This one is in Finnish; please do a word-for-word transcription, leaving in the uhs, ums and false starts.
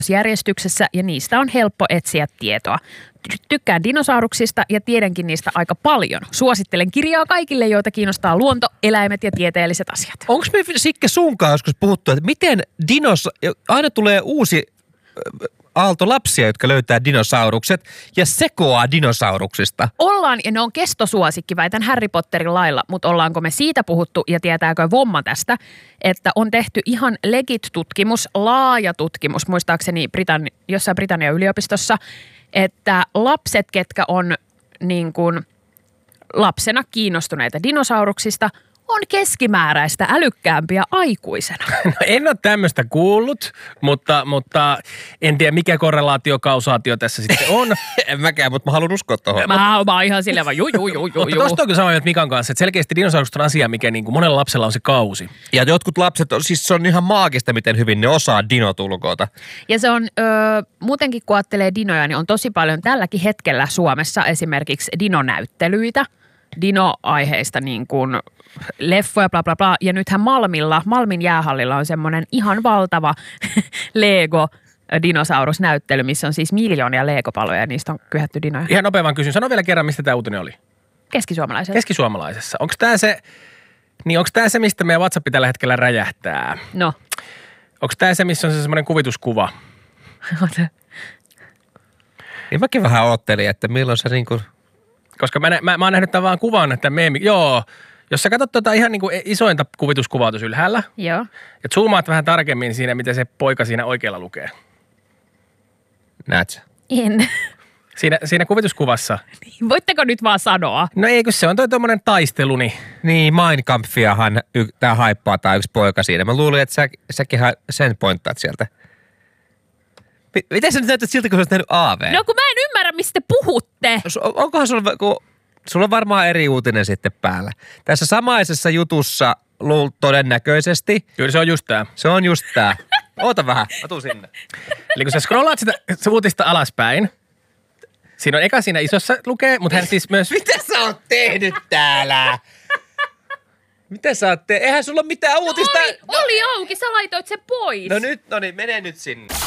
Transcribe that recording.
järjestyksessä ja niistä on helppo etsiä tietoa. Tykkään dinosauruksista ja tiedänkin niistä aika paljon. Suosittelen kirjaa kaikille, joita kiinnostaa luonto, eläimet ja tieteelliset asiat. Onko me Sikke sunkaan joskus puhuttu, että miten dinos... Aina tulee uusi aalto lapsia, jotka löytää dinosaurukset ja sekoaa dinosauruksista. Ollaan, ja ne on kestosuosikki, väitän Harry Potterin lailla, mutta ollaanko me siitä puhuttu ja tietääkö Vomma tästä, että on tehty ihan legit tutkimus, laaja tutkimus, muistaakseni Britanni- jossain Britannian yliopistossa, että lapset, ketkä on niin kuin lapsena kiinnostuneita dinosauruksista, on keskimääräistä älykkäämpiä aikuisena. No en ole tämmöistä kuullut, mutta, mutta en tiedä mikä korrelaatio, kausaatio tässä sitten on. En mäkään, mutta mä haluan uskoa tuohon. Mä, mä oon ihan silleen vaan juu, juu, juu, juu. Mutta tosta on kyllä samaa mieltä Mikan kanssa, että selkeästi dinosaurukset on asia, mikä niin kuin monella lapsella on se kausi. Ja jotkut lapset, siis se on ihan maagista, miten hyvin ne osaa dinotulkoota. Ja se on, ö, muutenkin kun ajattelee dinoja, niin on tosi paljon tälläkin hetkellä Suomessa esimerkiksi dinonäyttelyitä. Dino-aiheista niin kuin leffoja, bla bla bla. Ja nythän Malmilla, Malmin jäähallilla on semmoinen ihan valtava Lego dinosaurusnäyttely, missä on siis miljoonia Lego-paloja ja niistä on kyhätty dinoja. Ihan nopea vaan kysyn. Sano vielä kerran, mistä tämä uutinen oli. Keskisuomalaisessa. Keskisuomalaisessa. Onko tämä se, niin onko tämä se, mistä meidän WhatsApp tällä hetkellä räjähtää? No. Onko tämä se, missä on se semmoinen kuvituskuva? Niin mäkin vähän odottelin, että milloin se niin kuin... Koska mä, mä, mä oon nähnyt tämän vaan kuvan, että meemi, joo, jos sä katsot tota ihan niin kuin isointa kuvituskuvaa tuossa ylhäällä, joo. Ja zoomaat vähän tarkemmin siinä, miten se poika siinä oikealla lukee. Näetkö? En. Siinä, siinä kuvituskuvassa. Voitteko nyt vaan sanoa? No ei, kun se on toi tommonen taistelu, niin... Niin, Mein Kampfiahan y- tää haippaa tää yksi poika siinä. Mä luulin, että sä, säkin sen pointtaat sieltä. M- miten sä nyt näytät siltä, kun sä oot nähnyt A V? No kun mä en ymmärrä, mistä te puhutte. Onkohan sulla, kun, sulla on varmaan eri uutinen sitten päällä. Tässä samaisessa jutussa luult todennäköisesti. Kyllä se on just tää. Se on just tää. Oota vähän, mä tuun sinne. Eli kun sä scrollaat sitä uutista alaspäin, siinä on eka siinä isossa lukee, mutta hän siis myös... Mitä sä oot tehnyt täällä? Mitä sä oot tehnyt? Eihän sulla ole mitään uutista. Oli, oli auki, sä laitoit se pois. No nyt, no niin, mene nyt sinne.